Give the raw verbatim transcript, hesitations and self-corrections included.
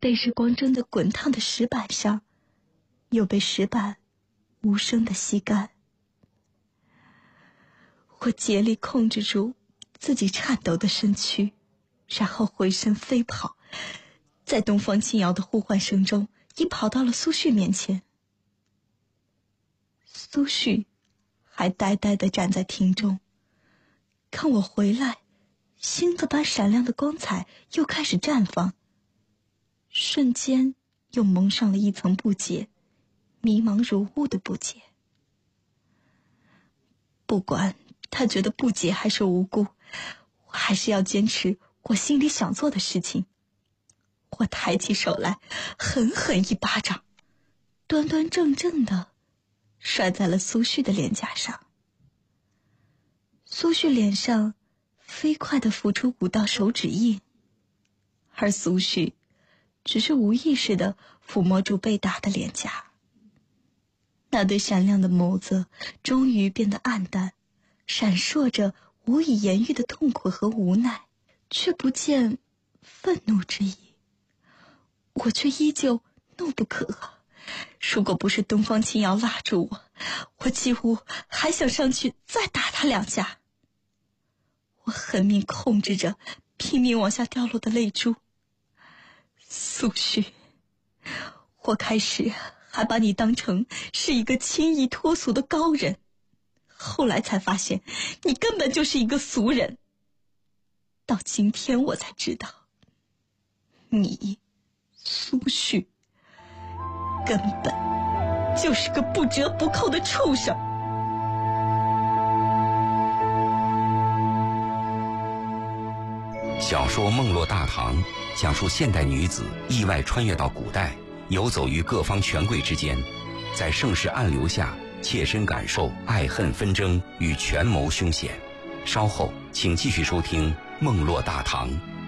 被日光蒸得滚烫的石板上，又被石板无声地吸干。我竭力控制住自己颤抖的身躯，然后回身飞跑，在东方青瑶的呼唤声中，已跑到了苏旭面前。苏旭还呆呆地站在厅中，看我回来，星子般闪亮的光彩又开始绽放，瞬间又蒙上了一层不解，迷茫如雾的不解。不管他觉得不解还是无辜，我还是要坚持我心里想做的事情。我抬起手来，狠狠一巴掌，端端正正的摔在了苏旭的脸颊上。苏旭脸上飞快地浮出五道手指印，而苏旭只是无意识地抚摸住被打的脸颊。那对闪亮的眸子终于变得暗淡，闪烁着无以言喻的痛苦和无奈，却不见愤怒之意。我却依旧怒不可遏，如果不是东方青瑶拉住我，我几乎还想上去再打他两下。我狠命控制着拼命往下掉落的泪珠。苏旭，我开始还把你当成是一个轻易脱俗的高人，后来才发现你根本就是一个俗人。到今天我才知道，你苏旭根本就是个不折不扣的畜生。 小说《梦落大唐》讲述现代女子意外穿越到古代，游走于各方权贵之间，在盛世暗流下切身感受爱恨纷争与权谋凶险。稍后请继续收听《梦落大唐》。